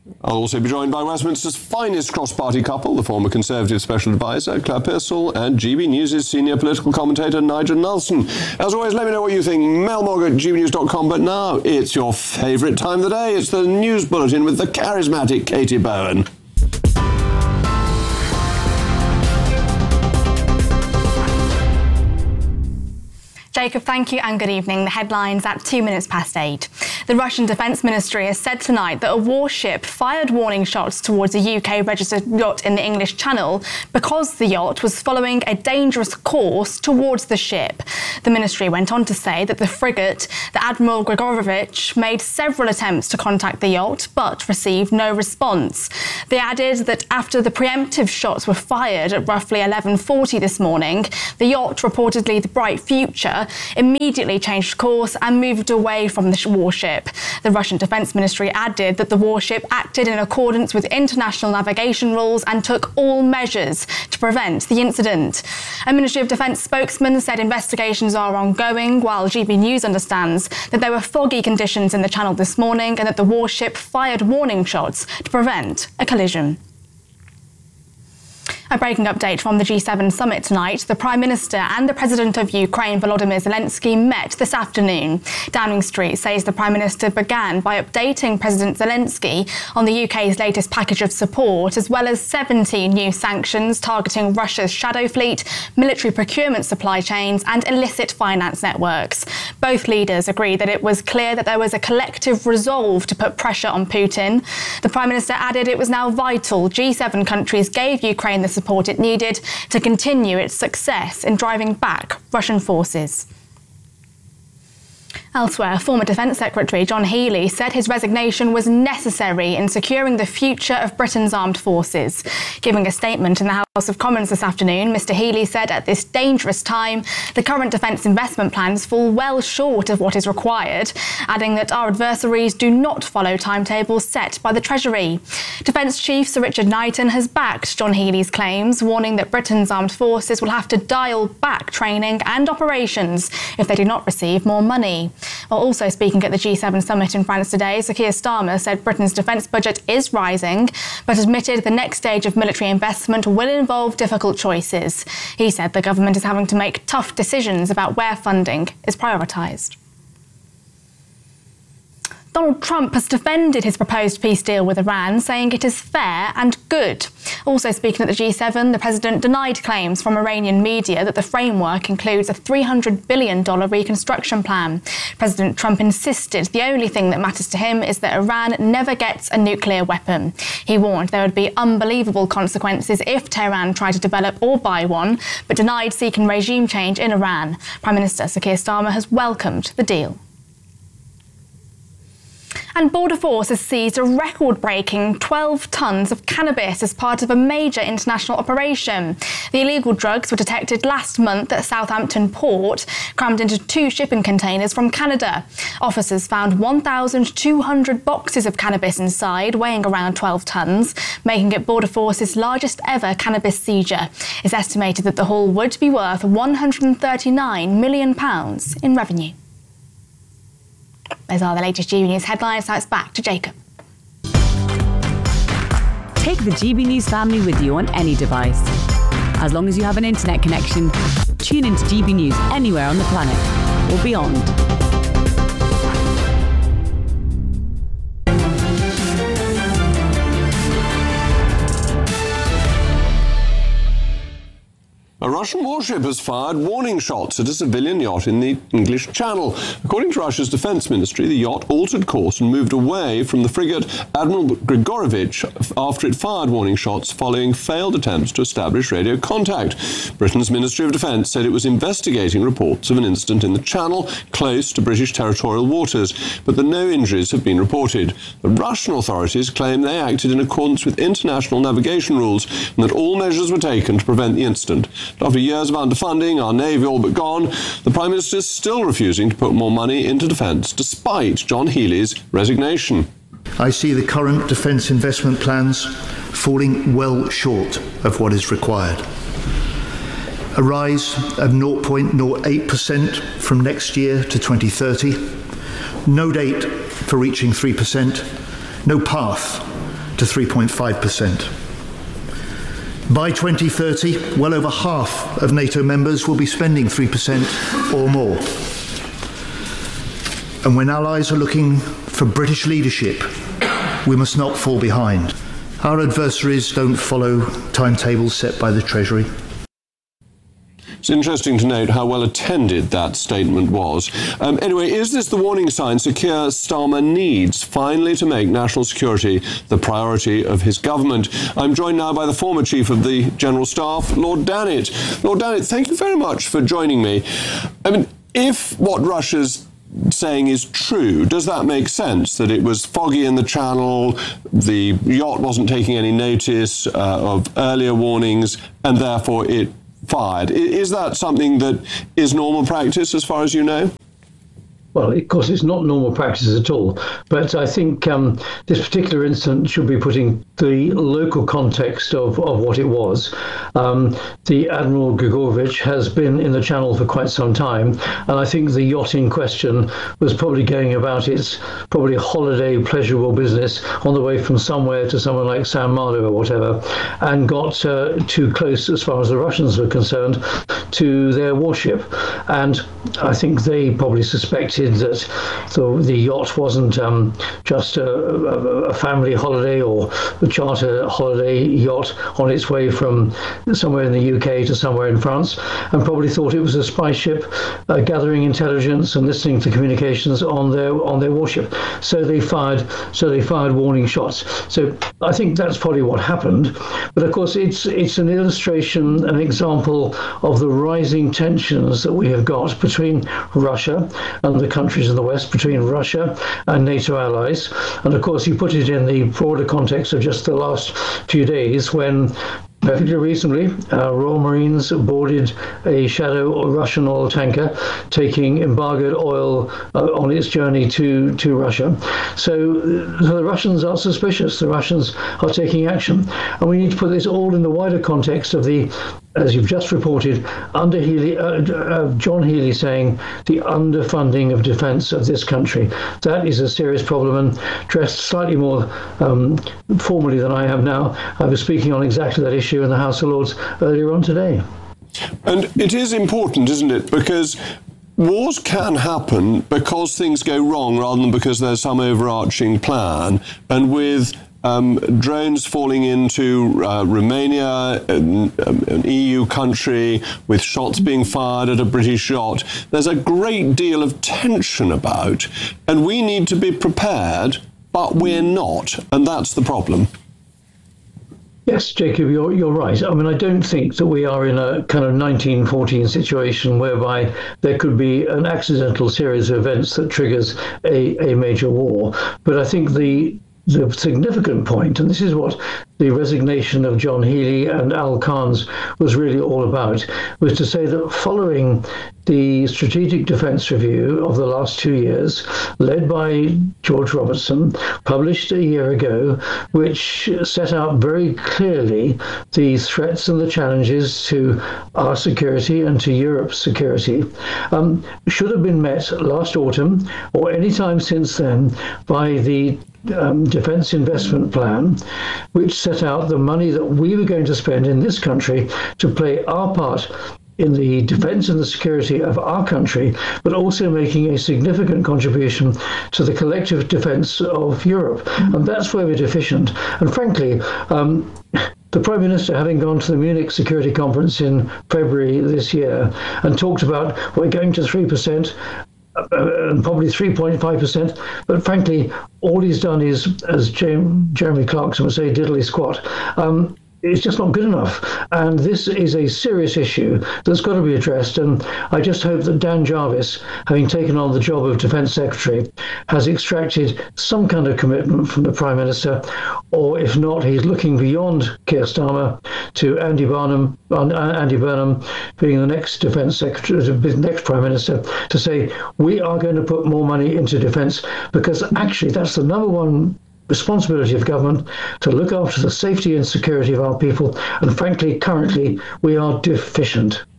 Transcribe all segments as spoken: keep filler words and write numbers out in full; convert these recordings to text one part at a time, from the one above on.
I'll also be joined by Westminster's finest cross-party couple, the former Conservative Special Advisor, Claire Pissell, and G B News' senior political commentator, Nigel Nelson. As always, let me know what you think. Mel Morgan at g b news dot com. But now, it's your favourite time of the day. It's the News Bulletin with the charismatic Katie Bowen. Jacob, thank you and good evening. The headlines at two minutes past eight. The Russian Defence Ministry has said tonight that a warship fired warning shots towards a U K-registered yacht in the English Channel because the yacht was following a dangerous course towards the ship. The ministry went on to say that the frigate, the Admiral Grigorovich, made several attempts to contact the yacht but received no response. They added that after the preemptive shots were fired at roughly eleven forty this morning, the yacht, reportedly the Bright Future, immediately changed course and moved away from the warship. The Russian Defence Ministry added that the warship acted in accordance with international navigation rules and took all measures to prevent the incident. A Ministry of Defence spokesman said investigations are ongoing, while G B News understands that there were foggy conditions in the Channel this morning and that the warship fired warning shots to prevent a collision. A breaking update from the G seven summit tonight. The Prime Minister and the President of Ukraine, Volodymyr Zelensky, met this afternoon. Downing Street says the Prime Minister began by updating President Zelensky on the U K's latest package of support, as well as seventeen new sanctions targeting Russia's shadow fleet, military procurement supply chains and illicit finance networks. Both leaders agreed that it was clear that there was a collective resolve to put pressure on Putin. The Prime Minister added it was now vital G seven countries gave Ukraine the support support it needed to continue its success in driving back Russian forces. Elsewhere, former Defence Secretary John Healey said his resignation was necessary in securing the future of Britain's armed forces. Giving a statement in the House of Commons this afternoon, Mr Healey said at this dangerous time, the current defence investment plans fall well short of what is required, adding that our adversaries do not follow timetables set by the Treasury. Defence Chief Sir Richard Knighton has backed John Healey's claims, warning that Britain's armed forces will have to dial back training and operations if they do not receive more money. While also speaking at the G seven summit in France today, Sir Keir Starmer said Britain's defence budget is rising, but admitted the next stage of military investment will involve difficult choices. He said the government is having to make tough decisions about where funding is prioritised. Donald Trump has defended his proposed peace deal with Iran, saying it is fair and good. Also speaking at the G seven, the president denied claims from Iranian media that the framework includes a three hundred billion dollars reconstruction plan. President Trump insisted the only thing that matters to him is that Iran never gets a nuclear weapon. He warned there would be unbelievable consequences if Tehran tried to develop or buy one, but denied seeking regime change in Iran. Prime Minister Sir Keir Starmer has welcomed the deal. And Border Force has seized a record-breaking twelve tonnes of cannabis as part of a major international operation. The illegal drugs were detected last month at Southampton Port, crammed into two shipping containers from Canada. Officers found one thousand two hundred boxes of cannabis inside, weighing around twelve tonnes, making it Border Force's largest ever cannabis seizure. It's estimated that the haul would be worth one hundred thirty-nine million pounds in revenue. Those are the latest G B News headlines. Now it's back to Jacob. Take the G B News family with you on any device. As long as you have an internet connection, tune into G B News anywhere on the planet or beyond. A Russian warship has fired warning shots at a civilian yacht in the English Channel. According to Russia's defence ministry, the yacht altered course and moved away from the frigate Admiral Grigorovich after it fired warning shots following failed attempts to establish radio contact. Britain's Ministry of Defence said it was investigating reports of an incident in the Channel close to British territorial waters, but that no injuries have been reported. The Russian authorities claim they acted in accordance with international navigation rules and that all measures were taken to prevent the incident. After years of underfunding, our Navy all but gone, the Prime Minister is still refusing to put more money into defence, despite John Healey's resignation. I see the current defence investment plans falling well short of what is required. A rise of zero point zero eight percent from next year to twenty thirty, no date for reaching three percent, no path to three point five percent. By twenty thirty, well over half of NATO members will be spending three percent or more. And when allies are looking for British leadership, we must not fall behind. Our adversaries don't follow timetables set by the Treasury. It's interesting to note how well attended that statement was. Um, anyway, is this the warning sign Sir Keir Starmer needs finally to make national security the priority of his government? I'm joined now by the former Chief of the General Staff, Lord Dannatt. Lord Dannatt, thank you very much for joining me. I mean, if what Russia's saying is true, does that make sense, that it was foggy in the Channel, the yacht wasn't taking any notice uh, of earlier warnings, and therefore it fired? Is that something that is normal practice as far as you know? Well, of course, it's not normal practice at all, but I think um, this particular incident should be putting the local context of, of what it was. Um, the Admiral Grigorovich has been in the Channel for quite some time, and I think the yacht in question was probably going about its probably holiday, pleasurable business on the way from somewhere to somewhere like San Malo or whatever, and got uh, too close, as far as the Russians were concerned, to their warship. And I think they probably suspected that the, the yacht wasn't um, just a, a, a family holiday or a charter holiday yacht on its way from somewhere in the U K to somewhere in France, and probably thought it was a spy ship uh, gathering intelligence and listening to communications on their on their warship. So they fired. So they fired warning shots. So I think that's probably what happened. But of course, it's it's an illustration, an example of the rising tensions that we have got between Russia and the countries of the West, between Russia and NATO allies. And of course, you put it in the broader context of just the last few days when, perfectly reasonably, uh, Royal Marines boarded a shadow Russian oil tanker taking embargoed oil uh, on its journey to, to Russia. So, so the Russians are suspicious. The Russians are taking action. And we need to put this all in the wider context of the, as you've just reported, under Healey, uh, uh, John Healey saying the underfunding of defence of this country. That is a serious problem, and dressed slightly more um, formally than I am now. I was speaking on exactly that issue in the House of Lords earlier on today. And it is important, isn't it? Because wars can happen because things go wrong rather than because there's some overarching plan. And with Um, drones falling into uh, Romania, an, an E U country, with shots being fired at a British yacht, there's a great deal of tension about, and we need to be prepared, but we're not, and that's the problem. Yes, Jacob, you're, you're right. I mean, I don't think that we are in a kind of nineteen fourteen situation whereby there could be an accidental series of events that triggers a, a major war. But I think the The significant point, and this is what the resignation of John Healey and Al Cairns was really all about, was to say that following the Strategic Defence Review of the last two years, led by George Robertson, published a year ago, which set out very clearly the threats and the challenges to our security and to Europe's security, um, should have been met last autumn or any time since then by the Um, defence investment plan, which set out the money that we were going to spend in this country to play our part in the defence and the security of our country, but also making a significant contribution to the collective defence of Europe. And that's where we're deficient. And frankly, um, the Prime Minister, having gone to the Munich Security Conference in February this year and talked about we're going to three percent, Uh, and probably three point five percent, but frankly, all he's done is, as James, Jeremy Clarkson would say, diddly squat. Um, it's just not good enough. And this is a serious issue that's got to be addressed. And I just hope that Dan Jarvis, having taken on the job of Defence Secretary, has extracted some kind of commitment from the Prime Minister, or if not, he's looking beyond Keir Starmer to Andy Burnham, Andy Burnham being the next Defence Secretary, the next Prime Minister, to say, we are going to put more money into defence, because actually that's the number one responsibility of government, to look after the safety and security of our people. And frankly, currently, we are deficient.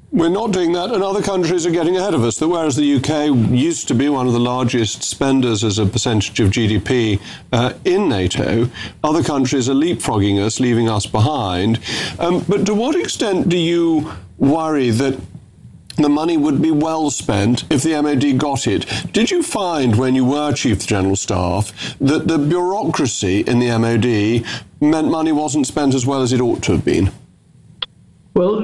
We're not doing that, and other countries are getting ahead of us. Whereas the U K used to be one of the largest spenders as a percentage of G D P uh, in NATO, other countries are leapfrogging us, leaving us behind. Um, but to what extent do you worry that the money would be well spent if the M O D got it? Did you find, when you were Chief of the General Staff, that the bureaucracy in the M O D meant money wasn't spent as well as it ought to have been? Well,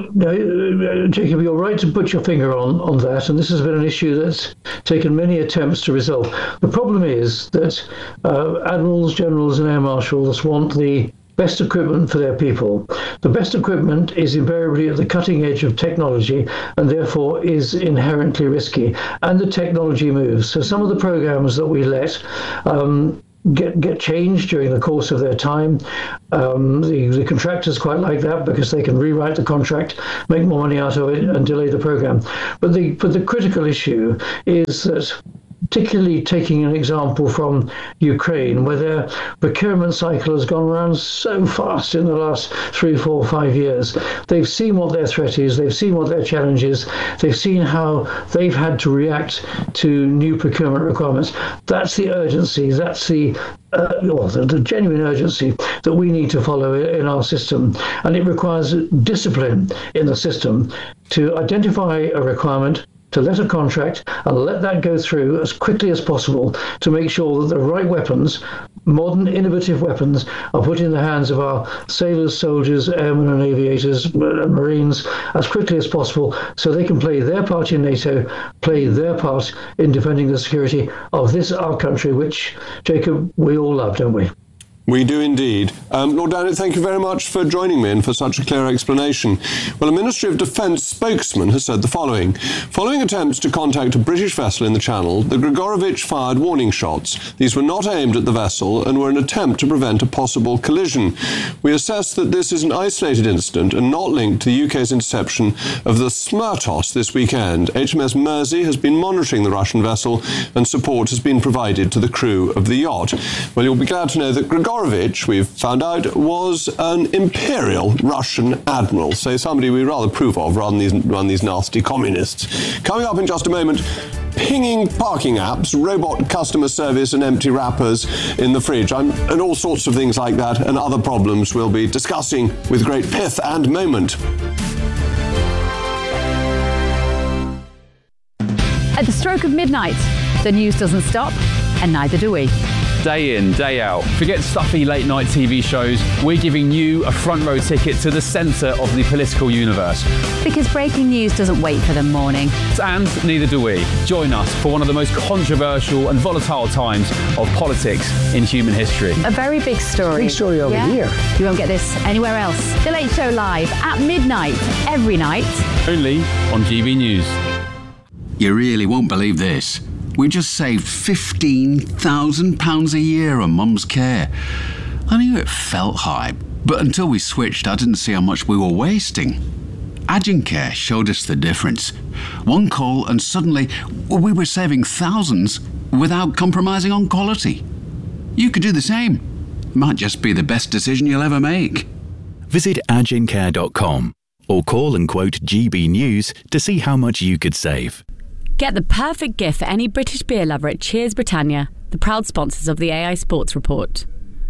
uh, Jacob, you're right to put your finger on, on that, and this has been an issue that's taken many attempts to resolve. The problem is that uh, admirals, generals and air marshals want the best equipment for their people. The best equipment is invariably at the cutting edge of technology and therefore is inherently risky. And the technology moves. So some of the programs that we let um, get get changed during the course of their time. Um, the, the contractors quite like that because they can rewrite the contract, make more money out of it and delay the program. But the, but the critical issue is that, particularly taking an example from Ukraine, where their procurement cycle has gone around so fast in the last three, four, five years. They've seen what their threat is, they've seen what their challenge is, they've seen how they've had to react to new procurement requirements. That's the urgency, that's the Uh, well, the, the genuine urgency that we need to follow in our system. And it requires discipline in the system to identify a requirement, to let a contract and let that go through as quickly as possible to make sure that the right weapons, modern innovative weapons, are put in the hands of our sailors, soldiers, airmen and aviators and marines as quickly as possible so they can play their part in NATO, play their part in defending the security of this, our country, which, Jacob, we all love, don't we? We do indeed. Um, Lord Dannatt, thank you very much for joining me and for such a clear explanation. Well, a Ministry of Defence spokesman has said the following. Following attempts to contact a British vessel in the Channel, the Grigorovich fired warning shots. These were not aimed at the vessel and were an attempt to prevent a possible collision. We assess that this is an isolated incident and not linked to the U K's interception of the Smertos this weekend. H M S Mersey has been monitoring the Russian vessel and support has been provided to the crew of the yacht. Well, you'll be glad to know that Grigorovich, we've found out, was an imperial Russian admiral, so somebody we rather approve of rather than these, rather than these nasty communists. Coming up in just a moment, pinging parking apps, robot customer service and empty wrappers in the fridge, I'm, and all sorts of things like that and other problems we'll be discussing with great pith and moment. At the stroke of midnight, the news doesn't stop, and neither do we. Day in, day out. Forget stuffy late night T V shows. We're giving you a front row ticket to the centre of the political universe. Because breaking news doesn't wait for the morning. And neither do we. Join us for one of the most controversial and volatile times of politics in human history. A very big story. Big story over yeah? here. You won't get this anywhere else. The Late Show live at midnight, every night. Only on G B News. You really won't believe this. We just saved fifteen thousand pounds a year on Mum's care. I knew it felt high, but until we switched, I didn't see how much we were wasting. Agencare showed us the difference. One call and suddenly we were saving thousands without compromising on quality. You could do the same. Might just be the best decision you'll ever make. Visit agencare dot com or call and quote G B News to see how much you could save. Get the perfect gift for any British beer lover at Cheers Britannia, the proud sponsors of the A I Sports Report.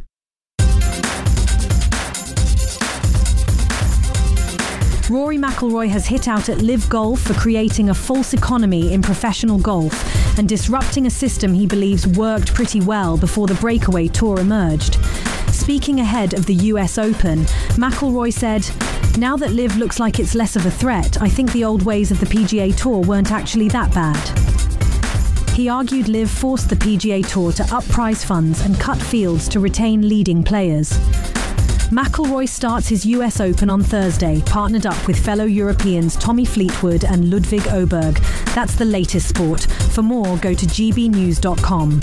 Rory McIlroy has hit out at Live Golf for creating a false economy in professional golf and disrupting a system he believes worked pretty well before the breakaway tour emerged. Speaking ahead of the U S Open, McIlroy said, "Now that Live looks like it's less of a threat, I think the old ways of the P G A Tour weren't actually that bad." He argued Live forced the P G A Tour to up prize funds and cut fields to retain leading players. McIlroy starts his U S Open on Thursday, partnered up with fellow Europeans Tommy Fleetwood and Ludwig Oberg. That's the latest sport. For more, go to g b news dot com.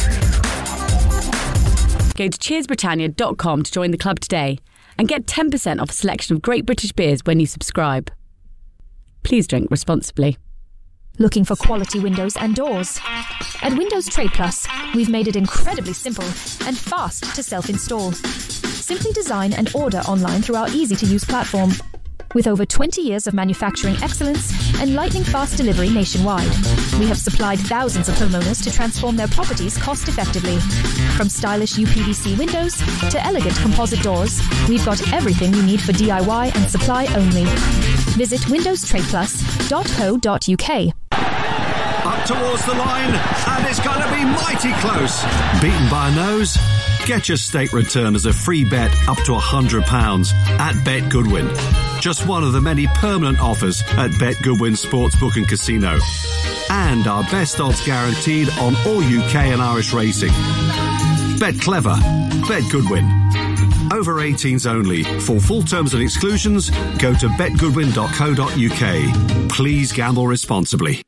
Go to cheers britannia dot com to join the club today and get ten percent off a selection of great British beers when you subscribe. Please drink responsibly. Looking for quality windows and doors? At Windows Trade Plus, we've made it incredibly simple and fast to self-install. Simply design and order online through our easy-to-use platform. With over twenty years of manufacturing excellence and lightning fast delivery nationwide, we have supplied thousands of homeowners to transform their properties cost effectively. From stylish U P V C windows to elegant composite doors, we've got everything you need for D I Y and supply only. Visit windows trade plus dot co dot U K. Up towards the line, and it's going to be mighty close. Beaten by a nose? Get your stake return as a free bet up to one hundred pounds at Bet Goodwin. Just one of the many permanent offers at Bet Goodwin Sportsbook and Casino. And our best odds guaranteed on all U K and Irish racing. Bet clever. Bet Goodwin. Over eighteens only. For full terms and exclusions, go to bet goodwin dot co dot U K. Please gamble responsibly.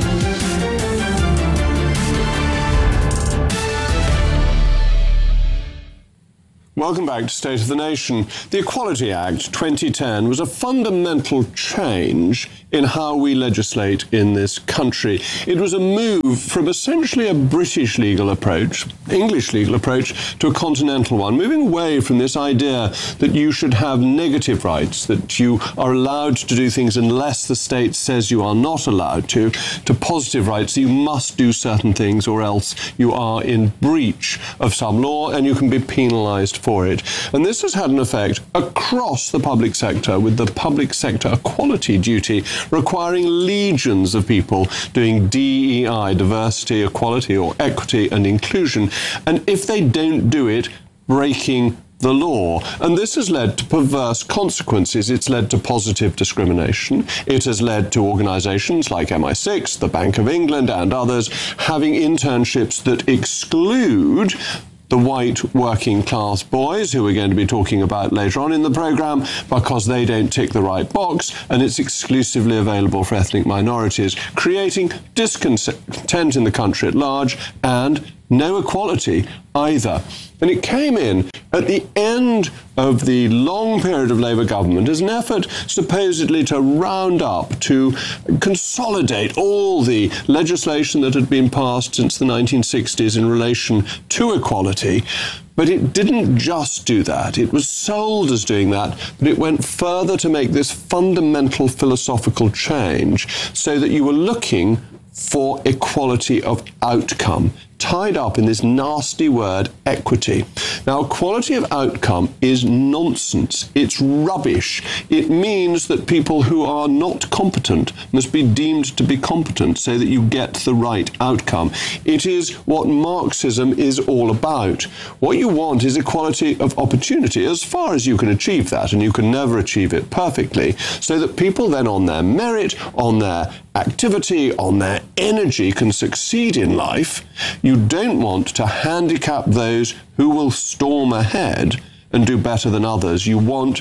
Welcome back to State of the Nation. The Equality Act twenty ten was a fundamental change in how we legislate in this country. It was a move from essentially a British legal approach, English legal approach, to a continental one, moving away from this idea that you should have negative rights, that you are allowed to do things unless the state says you are not allowed to, to positive rights, that you must do certain things or else you are in breach of some law and you can be penalised for it. And this has had an effect across the public sector, with the public sector equality duty requiring legions of people doing D E I, diversity, equality or equity and inclusion, and if they don't do it, breaking the law. And this has led to perverse consequences. It's led to positive discrimination. It has led to organisations like M I six, the Bank of England and others having internships that exclude the white working class boys, who we're going to be talking about later on in the programme, because they don't tick the right box, and it's exclusively available for ethnic minorities, creating discontent in the country at large and no equality either. And it came in at the end of the long period of Labour government as an effort supposedly to round up, to consolidate all the legislation that had been passed since the nineteen sixties in relation to equality. But it didn't just do that. It was sold as doing that, but it went further to make this fundamental philosophical change so that you were looking for equality of outcome, tied up in this nasty word, equity. Now, equality of outcome is nonsense. It's rubbish. It means that people who are not competent must be deemed to be competent so that you get the right outcome. It is what Marxism is all about. What you want is equality of opportunity, as far as you can achieve that, and you can never achieve it perfectly, so that people then on their merit, on their activity, on their energy can succeed in life. You don't want to handicap those who will storm ahead and do better than others. You want,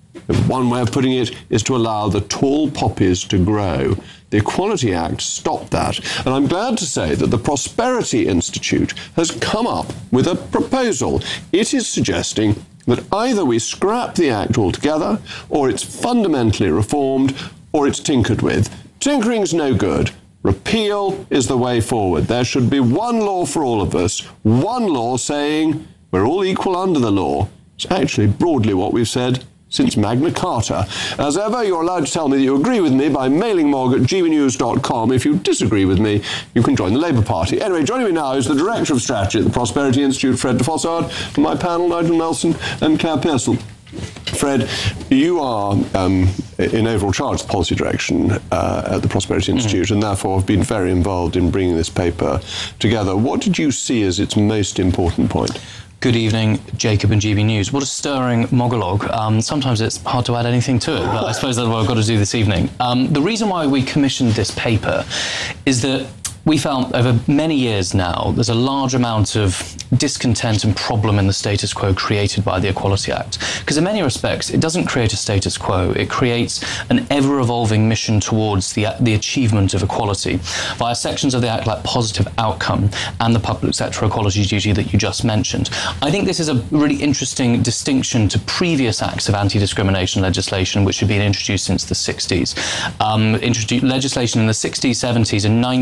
one way of putting it, is to allow the tall poppies to grow. The Equality Act stopped that. And I'm glad to say that the Prosperity Institute has come up with a proposal. It is suggesting that either we scrap the Act altogether, or it's fundamentally reformed, or it's tinkered with. Tinkering's no good. Repeal is the way forward. There should be one law for all of us, one law saying we're all equal under the law. It's actually broadly what we've said since Magna Carta. As ever, you're allowed to tell me that you agree with me by mailing mog at g b news dot com. If you disagree with me, you can join the Labour Party. Anyway, joining me now is the Director of Strategy at the Prosperity Institute, Fred de Fossard, and my panel, Nigel Nelson and Claire Pearsall. Fred, you are um, in overall charge of policy direction uh, at the Prosperity Institute, mm-hmm. and therefore have been very involved in bringing this paper together. What did you see as its most important point? Good evening, Jacob and G B News. What a stirring monologue. Um, sometimes it's hard to add anything to it, but I suppose that's what I've got to do this evening. Um, the reason why we commissioned this paper is that we found over many years now there's a large amount of discontent and problem in the status quo created by the Equality Act. Because in many respects, it doesn't create a status quo, it creates an ever-evolving mission towards the, the achievement of equality via sections of the Act like positive outcome and the public sector equality duty that you just mentioned. I think this is a really interesting distinction to previous acts of anti-discrimination legislation which had been introduced since the sixties. Um, introduced legislation in the sixties, seventies and nineties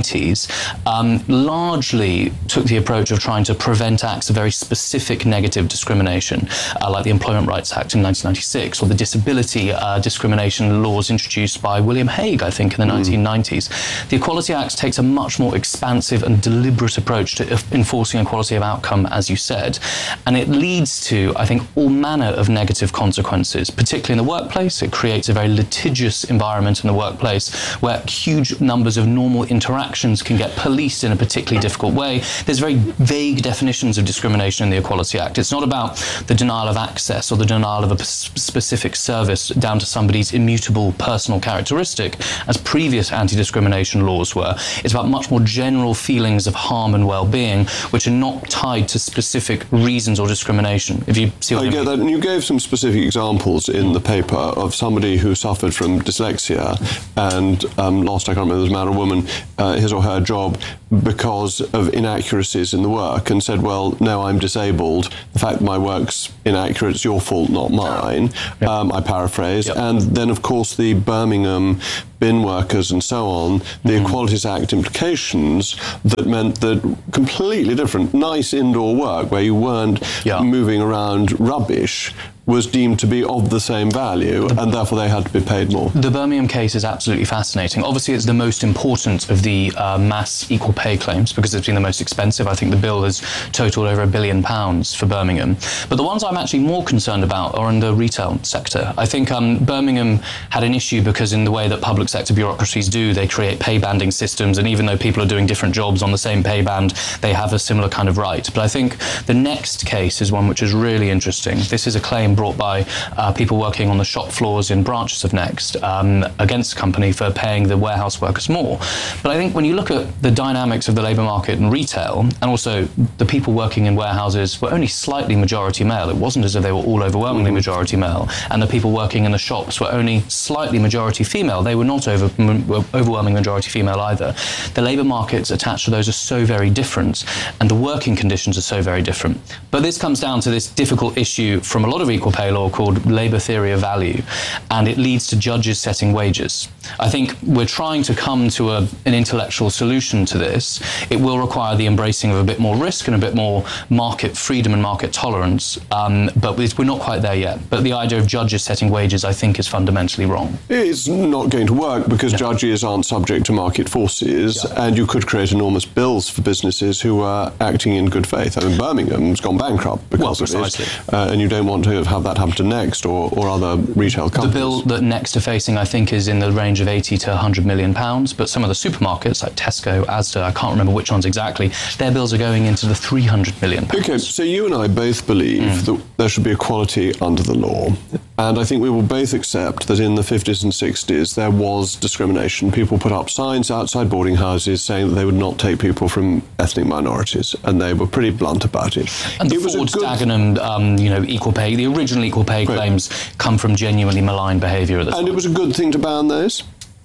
Act um, largely took the approach of trying to prevent acts of very specific negative discrimination, uh, like the Employment Rights Act in nineteen ninety-six, or the disability uh, discrimination laws introduced by William Hague, I think, in the mm. nineteen nineties. The Equality Act takes a much more expansive and deliberate approach to enforcing equality of outcome, as you said, and it leads to, I think, all manner of negative consequences, particularly in the workplace. It creates a very litigious environment in the workplace where huge numbers of normal interactions can get policed in a particularly difficult way. There's very vague definitions of discrimination in the Equality Act. It's not about the denial of access or the denial of a p- specific service down to somebody's immutable personal characteristic, as previous anti-discrimination laws were. It's about much more general feelings of harm and well-being, which are not tied to specific reasons or discrimination. If you see what I, I get mean. that. And you gave some specific examples in the paper of somebody who suffered from dyslexia and um, lost, I can't remember, it was a man or woman, uh, his or her job because of inaccuracies in the work, and said, well, no, I'm disabled. The fact that my work's inaccurate, it's your fault, not mine. Yep. Um, I paraphrase. Yep. And then, of course, the Birmingham bin workers and so on, the mm. Equalities Act implications that meant that completely different, nice indoor work where you weren't yeah. moving around rubbish was deemed to be of the same value, and therefore they had to be paid more. The Birmingham case is absolutely fascinating. Obviously, it's the most important of the uh, mass equal pay claims because it's been the most expensive. I think the bill has totaled over a billion pounds for Birmingham. But the ones I'm actually more concerned about are in the retail sector. I think um, Birmingham had an issue because in the way that public sector bureaucracies do, they create pay banding systems, and even though people are doing different jobs on the same pay band, they have a similar kind of right. But I think the next case is one which is really interesting. This is a claim brought by uh, people working on the shop floors in branches of Next um, against the company for paying the warehouse workers more. But I think when you look at the dynamics of the labour market and retail, and also the people working in warehouses were only slightly majority male. It wasn't as if they were all overwhelmingly majority male. And the people working in the shops were only slightly majority female. They were not over, m- overwhelming majority female either. The labour markets attached to those are so very different, and the working conditions are so very different. But this comes down to this difficult issue from a lot of equal pay law called labour theory of value, and it leads to judges setting wages. I think we're trying to come to a, an intellectual solution to this. It will require the embracing of a bit more risk and a bit more market freedom and market tolerance, um, but we're not quite there yet. But the idea of judges setting wages, I think, is fundamentally wrong. It's not going to work because no. judges aren't subject to market forces, yeah. and you could create enormous bills for businesses who are acting in good faith. I mean, Birmingham's gone bankrupt because well, of it, uh, and you don't want to have that happen to Next or, or other retail companies. The bill that Next are facing, I think, is in the range of eighty to one hundred million pounds, but some of the supermarkets like Tesco, Asda, I can't remember which ones exactly, their bills are going into the three hundred million pounds. Okay, so you and I both believe mm. that there should be equality under the law. And I think we will both accept that in the fifties and sixties there was discrimination. People put up signs outside boarding houses saying that they would not take people from ethnic minorities, and they were pretty blunt about it. And the it Ford, good... Dagenham, um, you know, equal pay, the original equal pay Great. claims come from genuinely malign behaviour at the time. And it was a good thing to ban those?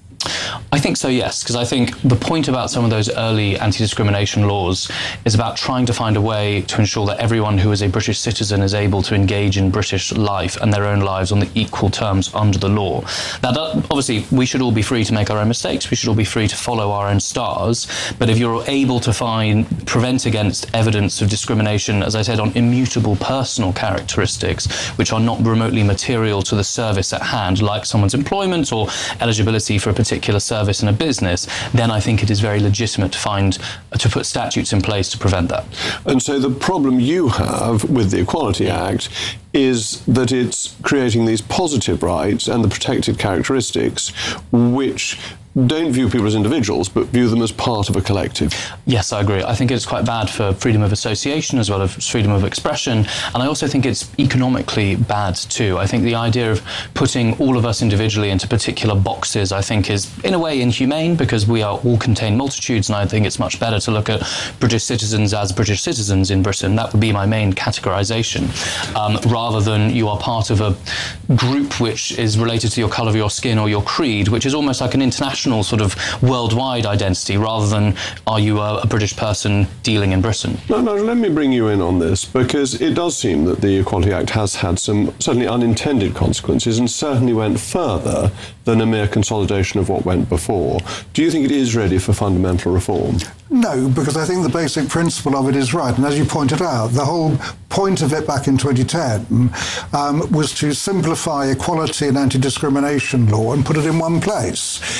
I think so, yes, because I think the point about some of those early anti-discrimination laws is about trying to find a way to ensure that everyone who is a British citizen is able to engage in British life and their own lives on the equal terms under the law. Now, that, obviously, we should all be free to make our own mistakes. We should all be free to follow our own stars. But if you're able to find, prevent against evidence of discrimination, as I said, on immutable personal characteristics, which are not remotely material to the service at hand, like someone's employment or eligibility for a particular particular service in a business, then I think it is very legitimate to find to put statutes in place to prevent that. And so the problem you have with the Equality Act is that it's creating these positive rights and the protected characteristics which don't view people as individuals, but view them as part of a collective. Yes, I agree. I think it's quite bad for freedom of association as well as freedom of expression, and I also think it's economically bad too. I think the idea of putting all of us individually into particular boxes, I think, is in a way inhumane because we are all contained multitudes, and I think it's much better to look at British citizens as British citizens in Britain. That would be my main categorisation, um, rather than you are part of a group which is related to your colour of your skin or your creed, which is almost like an international national sort of worldwide identity rather than are you a, a British person dealing in Britain? No, no, let me bring you in on this, because it does seem that the Equality Act has had some certainly unintended consequences and certainly went further than a mere consolidation of what went before. Do you think it is ready for fundamental reform? No, because I think the basic principle of it is right. And as you pointed out, the whole point of it back in twenty ten um, was to simplify equality and anti-discrimination law and put it in one place.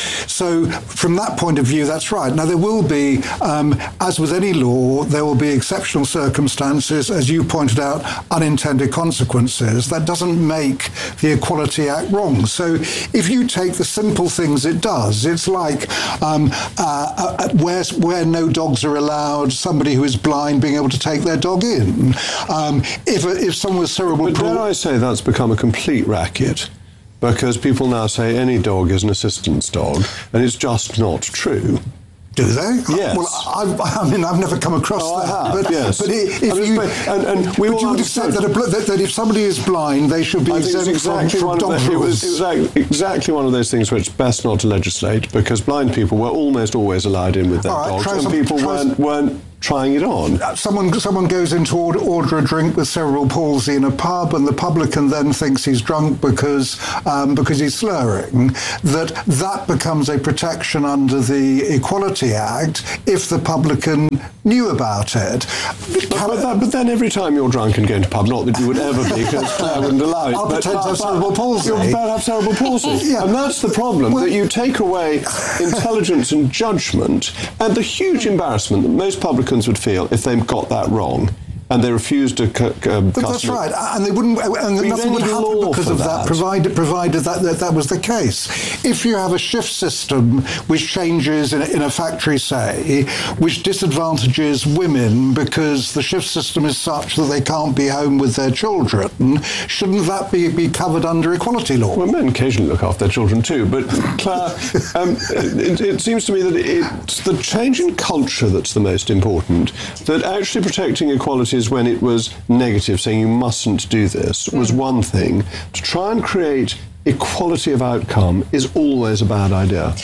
So from that point of view, that's right. Now, there will be, um, as with any law, there will be exceptional circumstances, as you pointed out, unintended consequences. That doesn't make the Equality Act wrong. So if you take the simple things it does, it's like um, uh, uh, where, where no dogs are allowed, somebody who is blind being able to take their dog in. Um, if, if someone with cerebral palsy... But dare I say that's become a complete racket, because people now say any dog is an assistance dog, and it's just not true. Do they? Yes. Well, I've, I mean, I've never come across oh, that. I have, but, yes. but if you, and, and we but you would accept that, a, that, that if somebody is blind, they should be I exempt exactly from dog the, rules. It was, it was exactly one of those things where it's best not to legislate, because blind people were almost always allowed in with their right, dogs, and some, people weren't, weren't trying it on. Someone someone goes in to order, order a drink with cerebral palsy in a pub, and the publican then thinks he's drunk because um, because he's slurring. That that becomes a protection under the Equality Act if the publican knew about it. But, but, that, but then every time you're drunk and going to pub, not that you would ever be, because Claire wouldn't allow it. I'll but, pretend but, to have cerebral palsy. You're about to have cerebral palsy. Yeah. And that's the problem, well, that you take away intelligence and judgment, and the huge embarrassment that most publicans would feel if they got that wrong, and they refused to. Um, but that's right, and they wouldn't, and nothing would happen because of that, that provided provided that, that that was the case. If you have a shift system which changes in a, in a factory, say, which disadvantages women because the shift system is such that they can't be home with their children, shouldn't that be, be covered under equality law? Well, men occasionally look after their children too, but Claire, um, it, it seems to me that it's the change in culture that's the most important, that actually protecting equality is when it was negative, saying you mustn't do this, was mm. one thing. To try and create equality of outcome is always a bad idea.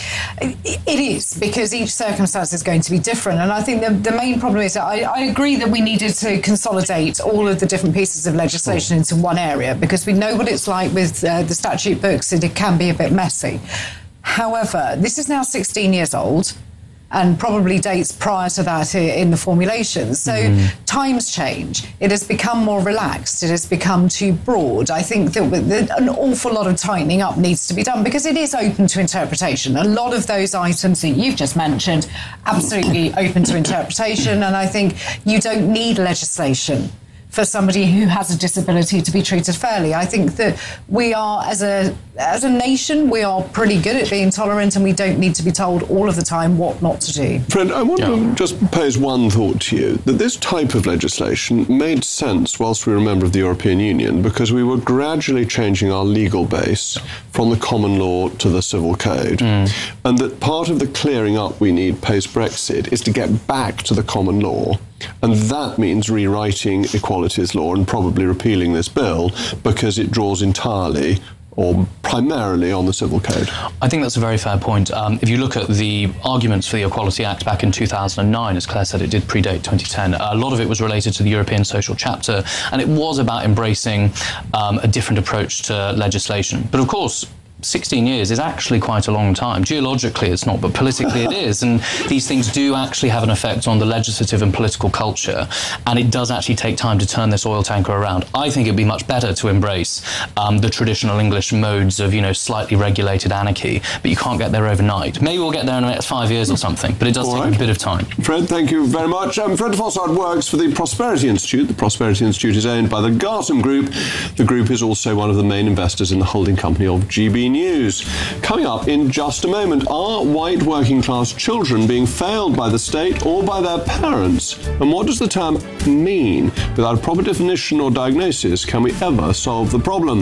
It is, because each circumstance is going to be different. And I think the, the main problem is that I, I agree that we needed to consolidate all of the different pieces of legislation into one area, because we know what it's like with uh, the statute books, and it can be a bit messy. However, this is now sixteen years old, and probably dates prior to that in the formulation. So mm. times change. It has become more relaxed. It has become too broad. I think that an awful lot of tightening up needs to be done, because it is open to interpretation. A lot of those items that you've just mentioned, absolutely open to interpretation, and I think you don't need legislation for somebody who has a disability to be treated fairly. I think that we are, as a as a nation, we are pretty good at being tolerant, and we don't need to be told all of the time what not to do. Fred, I want yeah. to just pose one thought to you, that this type of legislation made sense whilst we were a member of the European Union, because we were gradually changing our legal base from the common law to the civil code. Mm. And that part of the clearing up we need post-Brexit is to get back to the common law. And that means rewriting equalities law and probably repealing this bill, because it draws entirely or primarily on the civil code. I think that's a very fair point. Um, if you look at the arguments for the Equality Act back in two thousand nine, as Claire said, it did predate twenty ten. A lot of it was related to the European Social Chapter, and it was about embracing um, a different approach to legislation. But of course, sixteen years is actually quite a long time. Geologically it's not, but politically it is. And these things do actually have an effect on the legislative and political culture. And it does actually take time to turn this oil tanker around. I think it'd be much better to embrace um, the traditional English modes of, you know, slightly regulated anarchy, but you can't get there overnight. Maybe we'll get there in the next five years or something, but it does All take right. a bit of time. Fred, thank you very much. Um, Fred Fossard works for the Prosperity Institute. The Prosperity Institute is owned by the Garton Group. The group is also one of the main investors in the holding company of G B News. Coming up in just a moment, are white working class children being failed by the state or by their parents? And what does the term mean? Without a proper definition or diagnosis, can we ever solve the problem?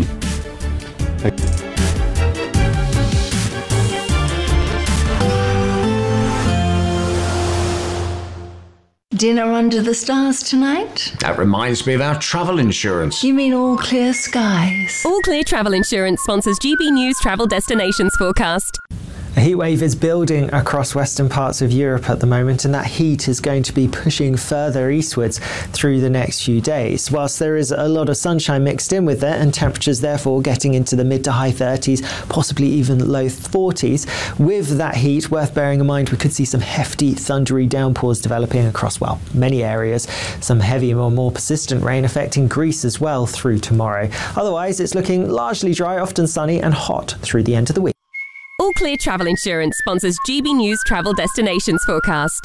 Dinner under the stars tonight? That reminds me of our travel insurance. You mean All Clear Skies? All Clear Travel Insurance sponsors G B News Travel Destinations Forecast. A heat wave is building across western parts of Europe at the moment, and that heat is going to be pushing further eastwards through the next few days. Whilst there is a lot of sunshine mixed in with it, and temperatures therefore getting into the mid to high thirties, possibly even low forties, with that heat, worth bearing in mind, we could see some hefty thundery downpours developing across, well, many areas. Some heavy or more persistent rain affecting Greece as well through tomorrow. Otherwise, it's looking largely dry, often sunny and hot through the end of the week. All Clear Travel Insurance sponsors G B News Travel Destinations Forecast.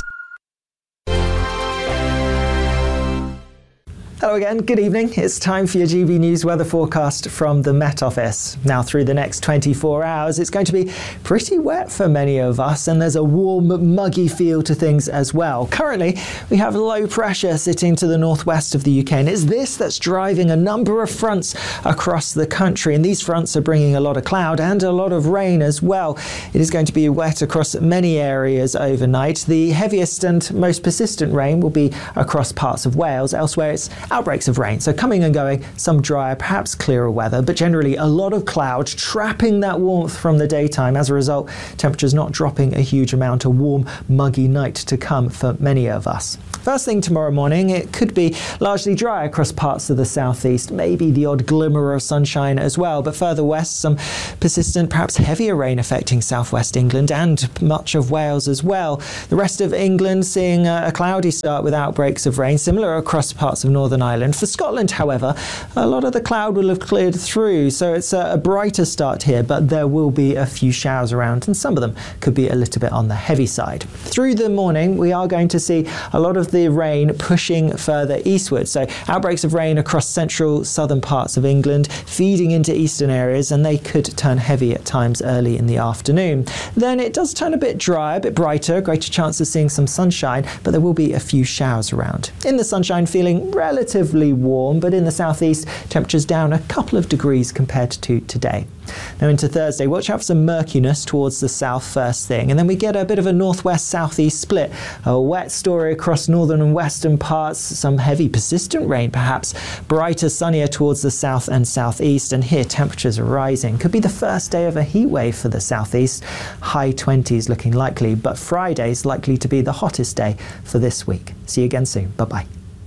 Hello again, good evening. It's time for your G B News weather forecast from the Met Office. Now, through the next twenty-four hours, it's going to be pretty wet for many of us, and there's a warm, muggy feel to things as well. Currently, we have low pressure sitting to the northwest of the U K, and it's this that's driving a number of fronts across the country, and these fronts are bringing a lot of cloud and a lot of rain as well. It is going to be wet across many areas overnight. The heaviest and most persistent rain will be across parts of Wales. Elsewhere, it's outbreaks of rain, so coming and going, some drier, perhaps clearer weather, but generally a lot of cloud trapping that warmth from the daytime. As a result, temperatures not dropping a huge amount. A warm, muggy night to come for many of us. First thing tomorrow morning, it could be largely dry across parts of the southeast, maybe the odd glimmer of sunshine as well, but further west, some persistent, perhaps heavier rain affecting southwest England and much of Wales as well. The rest of England seeing a cloudy start with outbreaks of rain, similar across parts of Northern Ireland. For Scotland, however, a lot of the cloud will have cleared through, so it's a brighter start here, but there will be a few showers around, and some of them could be a little bit on the heavy side. Through the morning, we are going to see a lot of the rain pushing further eastward, so outbreaks of rain across central, southern parts of England, feeding into eastern areas, and they could turn heavy at times early in the afternoon. Then it does turn a bit dry, a bit brighter, greater chance of seeing some sunshine, but there will be a few showers around. In the sunshine, feeling relatively warm, but in the southeast, temperatures down a couple of degrees compared to today. Now into Thursday, watch out for some murkiness towards the south first thing, and then we get a bit of a northwest-southeast split. A wet story across northern and western parts, some heavy persistent rain perhaps, brighter, sunnier towards the south and southeast, and here temperatures are rising. Could be the first day of a heat wave for the southeast, high twenties looking likely, but Friday's likely to be the hottest day for this week. See you again soon. Bye-bye.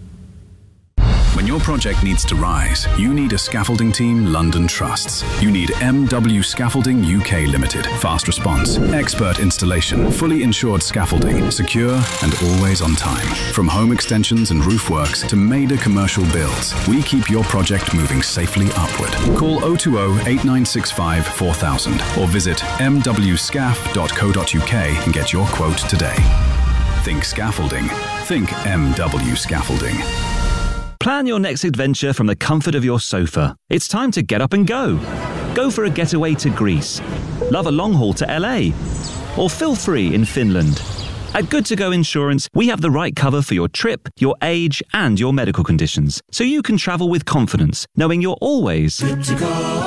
When your project needs to rise, you need a scaffolding team London trusts. You need M W Scaffolding U K Limited. Fast response, expert installation, fully insured scaffolding, secure and always on time. From home extensions and roof works to major commercial builds, we keep your project moving safely upward. Call oh two oh, eight nine six five, four thousand or visit m w scaf dot co dot u k and get your quote today. Think scaffolding. Think M W Scaffolding. Plan your next adventure from the comfort of your sofa. It's time to get up and go. Go for a getaway to Greece. Love a long haul to L A. Or feel free in Finland. At Good To Go Insurance, we have the right cover for your trip, your age, and your medical conditions, so you can travel with confidence, knowing you're always good to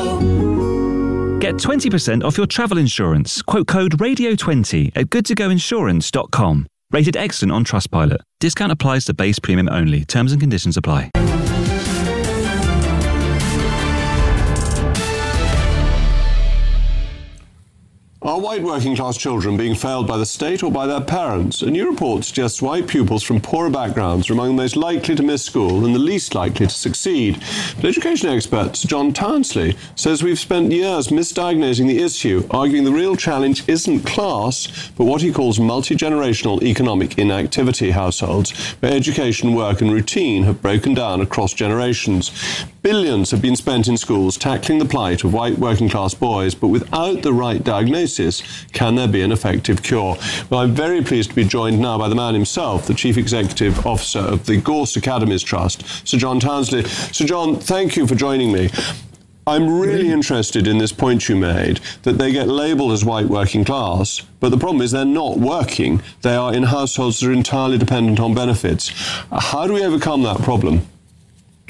go. Get twenty percent off your travel insurance. Quote code radio twenty at good to go insurance dot com. Rated excellent on Trustpilot. Discount applies to base premium only. Terms and conditions apply. Are white working class children being failed by the state or by their parents? A new report suggests white pupils from poorer backgrounds are among the most likely to miss school and the least likely to succeed. But education expert Sir John Townsley says we've spent years misdiagnosing the issue, arguing the real challenge isn't class, but what he calls multi-generational economic inactivity households, where education, work and routine have broken down across generations. Billions have been spent in schools tackling the plight of white working class boys, but without the right diagnosis, can there be an effective cure? Well, I'm very pleased to be joined now by the man himself, the Chief Executive Officer of the Gorse Academies Trust, Sir John Townsley. Sir John, thank you for joining me. I'm really interested in this point you made, that they get labelled as white working class, but the problem is they're not working. They are in households that are entirely dependent on benefits. How do we overcome that problem?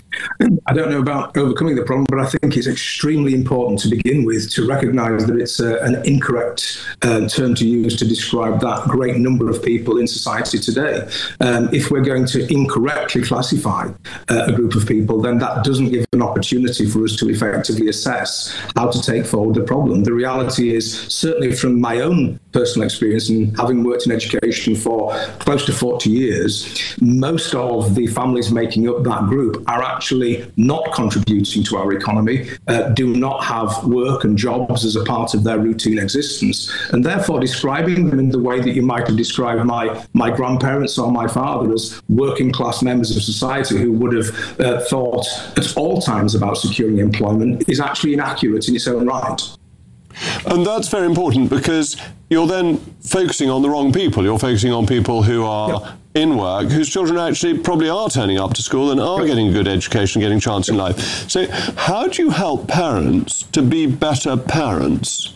I don't know about overcoming the problem, but I think it's extremely important to begin with to recognise that it's a, an incorrect uh, term to use to describe that great number of people in society today. Um, if we're going to incorrectly classify uh, a group of people, then that doesn't give an opportunity for us to effectively assess how to take forward the problem. The reality is, certainly from my own personal experience and having worked in education for close to forty years, most of the families making up that group are actually not contributing to our economy, uh, do not have work and jobs as a part of their routine existence, and therefore describing them in the way that you might have described my, my grandparents or my father as working class members of society who would have uh, thought at all times about securing employment is actually inaccurate in its own right. And that's very important, because you're then focusing on the wrong people. You're focusing on people who are yep. in work, whose children actually probably are turning up to school and are yep. getting a good education, getting a chance in life. So how do you help parents to be better parents?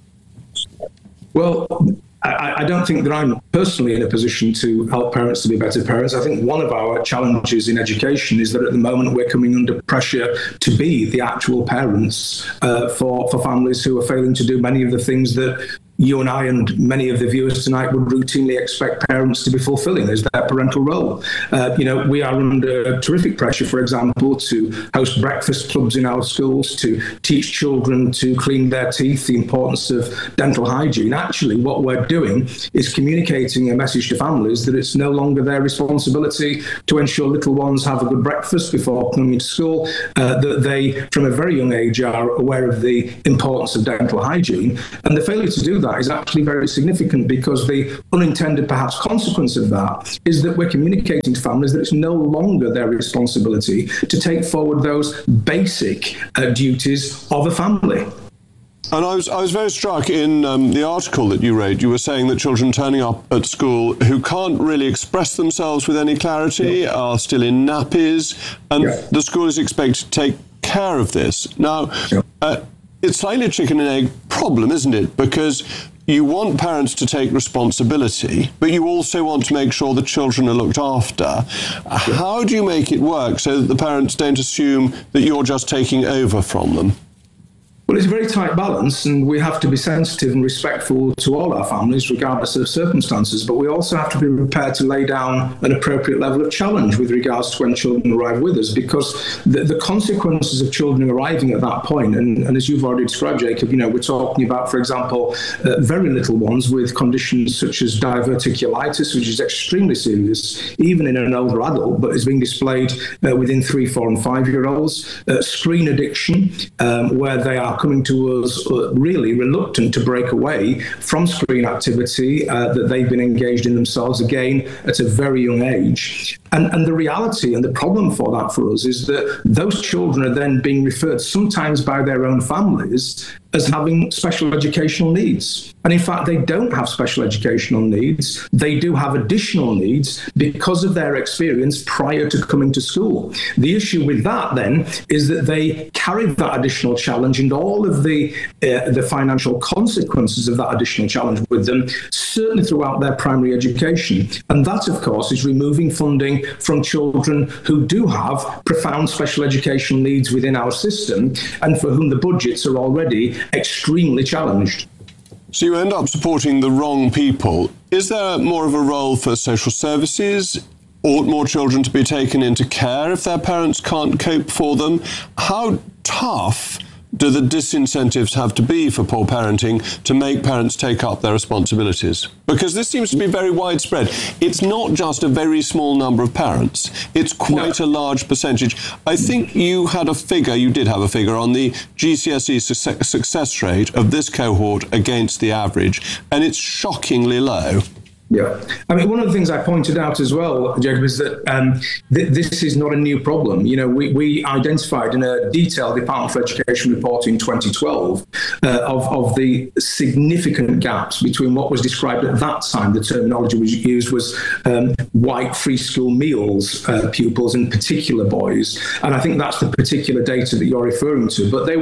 Well, I, I don't think that I'm personally in a position to help parents to be better parents. I think one of our challenges in education is that at the moment we're coming under pressure to be the actual parents uh, for, for families who are failing to do many of the things that you and I and many of the viewers tonight would routinely expect parents to be fulfilling as their parental role. Uh, you know, we are under terrific pressure, for example, to host breakfast clubs in our schools, to teach children to clean their teeth, the importance of dental hygiene. Actually, what we're doing is communicating a message to families that it's no longer their responsibility to ensure little ones have a good breakfast before coming to school, uh, that they, from a very young age, are aware of the importance of dental hygiene. And the failure to do that is actually very significant, because the unintended perhaps consequence of that is that we're communicating to families that it's no longer their responsibility to take forward those basic uh, duties of a family. And I was I was very struck in um, the article that you wrote. You were saying that children turning up at school who can't really express themselves with any clarity, yeah. are still in nappies, and yeah. the school is expected to take care of this. Now, yeah. uh, it's slightly a chicken and egg problem, isn't it? Because you want parents to take responsibility, but you also want to make sure the children are looked after. How do you make it work so that the parents don't assume that you're just taking over from them? Well, it's a very tight balance, and we have to be sensitive and respectful to all our families, regardless of circumstances. But we also have to be prepared to lay down an appropriate level of challenge with regards to when children arrive with us, because the, the consequences of children arriving at that point, and, and as you've already described, Jacob, you know, we're talking about, for example, uh, very little ones with conditions such as diverticulitis, which is extremely serious, even in an older adult, but is being displayed uh, within three, four, and five-year-olds. Uh, screen addiction, um, where they are coming to us uh, really reluctant to break away from screen activity uh, that they've been engaged in themselves, again, at a very young age. And, and the reality and the problem for that for us is that those children are then being referred sometimes by their own families as having special educational needs. And in fact, they don't have special educational needs. They do have additional needs because of their experience prior to coming to school. The issue with that then is that they carry that additional challenge and all of the uh, the financial consequences of that additional challenge with them, certainly throughout their primary education. And that, of course, is removing funding from children who do have profound special educational needs within our system and for whom the budgets are already extremely challenged. So you end up supporting the wrong people. Is there more of a role for social services? Ought more children to be taken into care if their parents can't cope for them? How tough do the disincentives have to be for poor parenting to make parents take up their responsibilities? Because this seems to be very widespread. It's not just a very small number of parents. It's quite no. a large percentage. I think you had a figure, you did have a figure on the G C S E su- success rate of this cohort against the average, and it's shockingly low. Yeah. I mean, one of the things I pointed out as well, Jacob, is that um, th- this is not a new problem. You know, we, we identified in a detailed Department for Education report in twenty twelve uh, of, of the significant gaps between what was described at that time, the terminology was used was um, white free school meals uh, pupils, in particular boys. And I think that's the particular data that you're referring to. But they were all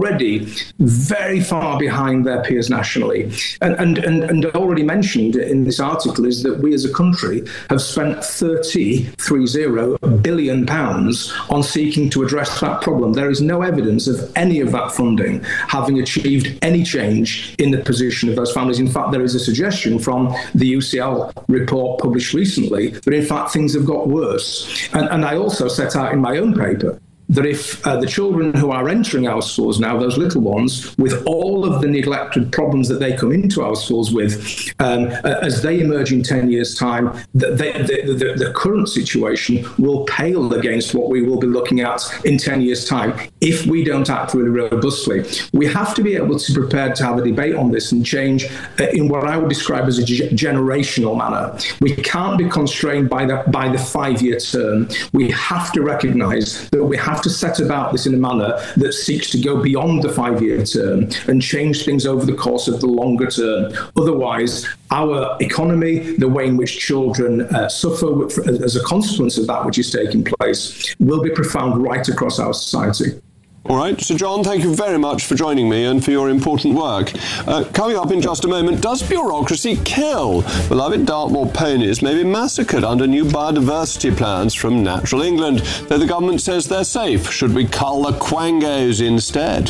already very far behind their peers nationally. And, and, and, and already mentioned in this article is that we as a country have spent thirty, three zero billion pounds on seeking to address that problem. There is no evidence of any of that funding having achieved any change in the position of those families. In fact, there is a suggestion from the U C L report published recently that in fact things have got worse. And, and I also set out in my own paper that if uh, the children who are entering our schools now, those little ones, with all of the neglected problems that they come into our schools with, um, uh, as they emerge in ten years' time, the, the, the, the current situation will pale against what we will be looking at in ten years' time if we don't act really robustly. We have to be able to prepare to have a debate on this and change uh, in what I would describe as a g- generational manner. We can't be constrained by the, by the five-year term. We have to recognise that we have to set about this in a manner that seeks to go beyond the five-year term and change things over the course of the longer term. Otherwise, our economy, the way in which children uh, suffer as a consequence of that which is taking place, will be profound right across our society. All right, Sir John, thank you very much for joining me and for your important work. Uh, coming up in just a moment, does bureaucracy kill? Beloved Dartmoor ponies may be massacred under new biodiversity plans from Natural England, though the government says they're safe. Should we cull the quangos instead?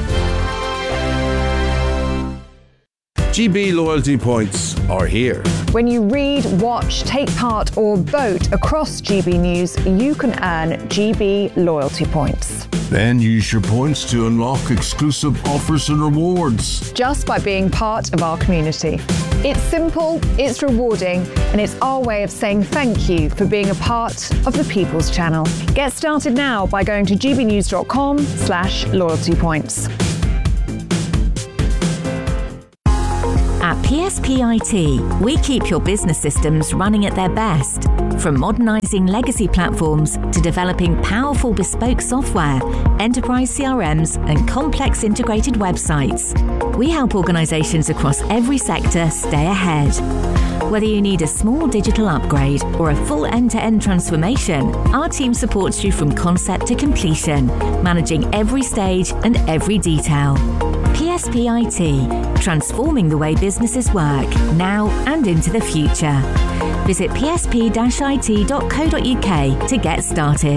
G B loyalty points are here. When you read, watch, take part or vote across G B News, you can earn G B loyalty points. Then use your points to unlock exclusive offers and rewards. Just by being part of our community. It's simple, it's rewarding, and it's our way of saying thank you for being a part of the People's Channel. Get started now by going to gbnews.com slash loyalty points. At P S P I T, we keep your business systems running at their best. From modernising legacy platforms to developing powerful bespoke software, enterprise C R Ms and complex integrated websites, we help organisations across every sector stay ahead. Whether you need a small digital upgrade or a full end-to-end transformation, our team supports you from concept to completion, managing every stage and every detail. P S P I T, transforming the way businesses work, now and into the future. Visit p s p dash i t dot co dot u k to get started.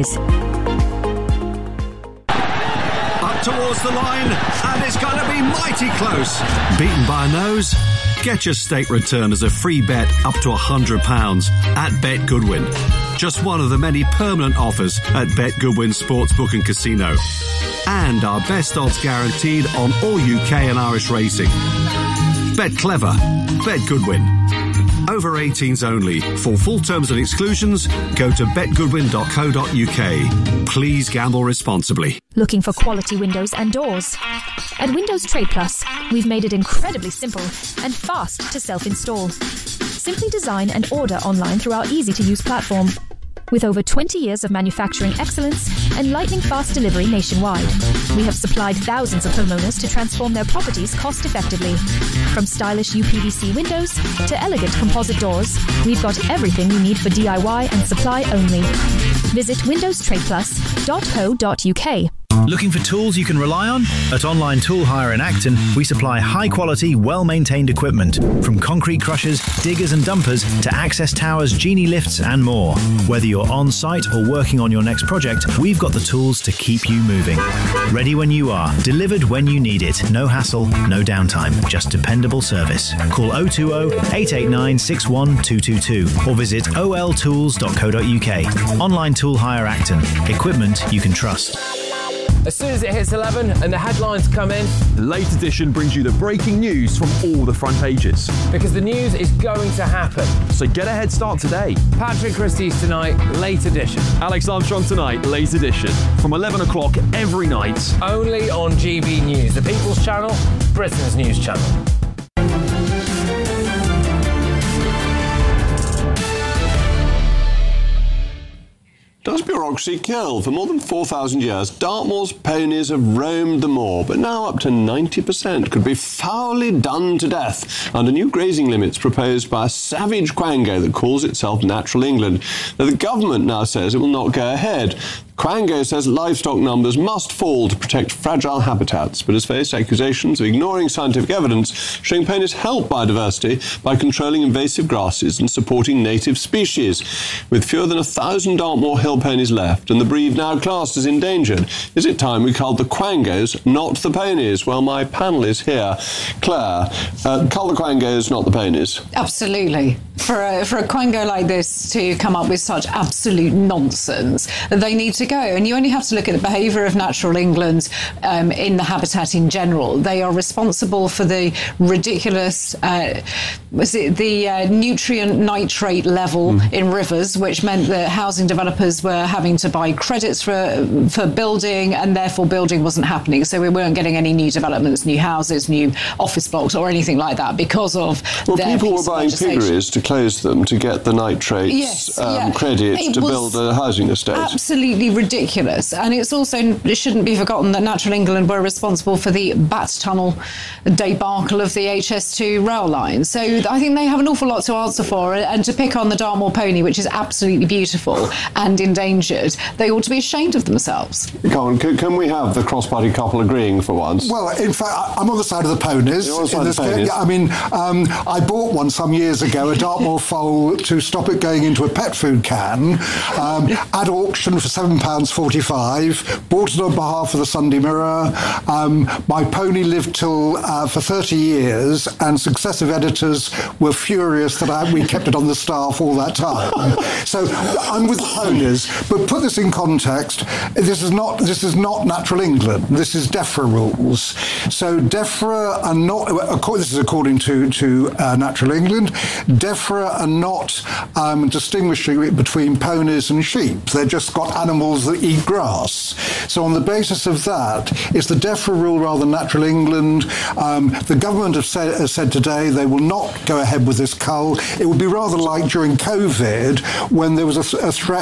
Up towards the line, and it's going to be mighty close. Beaten by a nose? Get your state return as a free bet up to one hundred pounds at Bet Goodwin. Just one of the many permanent offers at Bet Goodwin Sportsbook and Casino. And our best odds guaranteed on all U K and Irish racing. Bet clever. Bet Goodwin. Over eighteens only. For full terms and exclusions, go to bet goodwin dot co dot u k. Please gamble responsibly. Looking for quality windows and doors? At Windows Trade Plus, we've made it incredibly simple and fast to self-install. Simply design and order online through our easy-to-use platform. With over twenty years of manufacturing excellence and lightning-fast delivery nationwide, we have supplied thousands of homeowners to transform their properties cost-effectively. From stylish U P V C windows to elegant composite doors, we've got everything you need for D I Y and supply only. Visit windows trade plus dot co dot u k. Looking for tools you can rely on? At Online Tool Hire in Acton, we supply high-quality, well-maintained equipment, from concrete crushers, diggers and dumpers to access towers, genie lifts and more. Whether you're on-site or working on your next project, we've got the tools to keep you moving. Ready when you are, delivered when you need it. No hassle, no downtime, just dependable service. Call oh two oh, eight eight nine, six one two two two or visit o l tools dot co dot u k. Online Tool Hire Acton. Equipment you can trust. As soon as it hits eleven and the headlines come in, The Late Edition brings you the breaking news from all the front pages. because the news is going to happen. So get a head start today. Patrick Christie's tonight, Late Edition. Alex Armstrong tonight, Late Edition. From eleven o'clock every night. Only on G B News, the People's Channel, Britain's news channel. Does bureaucracy kill? For more than four thousand years, Dartmoor's ponies have roamed the moor, but now up to ninety percent could be foully done to death under new grazing limits proposed by a savage quango that calls itself Natural England. Now, the government now says it will not go ahead. Quango says livestock numbers must fall to protect fragile habitats, but has faced accusations of ignoring scientific evidence showing ponies help biodiversity by controlling invasive grasses and supporting native species. With fewer than a thousand Dartmoor hill ponies left and the breed now classed as endangered, is it time we culled the quangos, not the ponies? Well, my panel is here. Claire, uh, cull the quangos, not the ponies. Absolutely. For a, for a quango like this to come up with such absolute nonsense, they need to go. And you only have to look at the behaviour of Natural England um, in the habitat in general. They are responsible for the ridiculous, uh, was it the uh, nutrient nitrate level mm. in rivers, which meant that housing developers were having to buy credits for for building, and therefore building wasn't happening. So we weren't getting any new developments, new houses, new office blocks, or anything like that because of well, their people were buying piggeries to close them to get the nitrates yes, um, yeah. credit it to build a housing estate. Absolutely ridiculous. And it's also, it shouldn't be forgotten that Natural England were responsible for the Bat Tunnel debacle of the H S two rail line. So I think they have an awful lot to answer for, and to pick on the Dartmoor pony, which is absolutely beautiful and endangered, they ought to be ashamed of themselves. Come on, can, can we have the cross-party couple agreeing for once? Well, in fact, I'm on the side of the ponies. You're on the side of the ponies. I mean, um, I bought one some years ago, a Dartmoor foal, to stop it going into a pet food can, um, at auction for seven pounds forty-five, bought it on behalf of the Sunday Mirror. Um, my pony lived till uh, for thirty years, and successive editors were furious that I, we kept it on the staff all that time. So I'm with the ponies, but put this in context. This is not this is not Natural England. This is DEFRA rules. So DEFRA are not. This is according to to uh, Natural England. DEFRA are not um, distinguishing between ponies and sheep. They've just got animals that eat grass. So on the basis of that, it's the DEFRA rule rather than Natural England. Um, the government have said, has said today they will not go ahead with this cull. It would be rather like during COVID when there was a, a threat